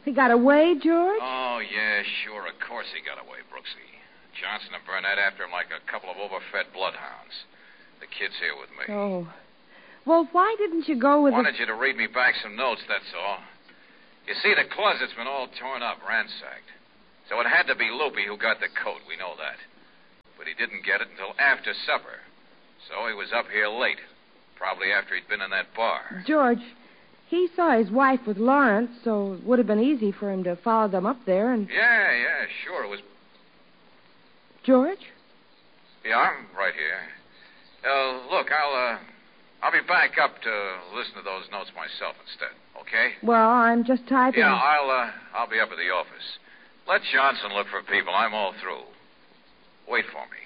He got away, George? Oh, yeah, sure. Of course he got away, Brooksy. Johnson and Burnett after him like a couple of overfed bloodhounds. The kid's here with me. Oh. Well, why didn't you go with Wanted you to read me back some notes, that's all. You see, the closet's been all torn up, ransacked. So it had to be Loopy who got the coat. We know that. But he didn't get it until after supper. So he was up here late. Probably after he'd been in that bar. George, he saw his wife with Lawrence, so it would have been easy for him to follow them up there and... Yeah, sure. It was... George? Yeah, I'm right here. Look, I'll be back up to listen to those notes myself instead, okay? Well, I'm just typing. Yeah, I'll be up at the office. Let Johnson look for people. I'm all through. Wait for me.